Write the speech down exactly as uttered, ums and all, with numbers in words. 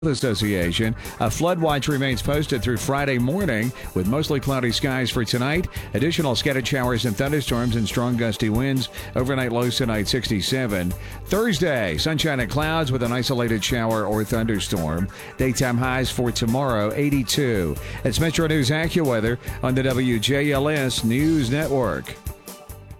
Association. A flood watch remains posted through Friday morning with mostly cloudy skies for tonight. Additional scattered showers and thunderstorms and strong gusty winds. Overnight lows tonight sixty-seven. Thursday, sunshine and clouds with an isolated shower or thunderstorm. Daytime highs for tomorrow eighty-two. It's Metro News AccuWeather on the W J L S News Network.